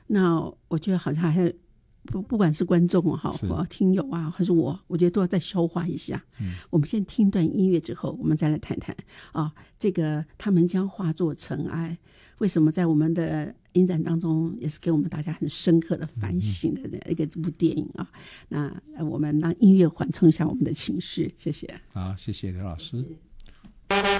那我觉得好像还不管是观众听友啊，还是我觉得都要再消化一下。我们先听段音乐之后，我们再来谈谈这个他们将化作尘埃，为什么在我们的影展当中也是给我们大家很深刻的反省的一部电影啊。那我们让音乐缓冲一下我们的情绪，谢谢。 好，谢谢刘老师。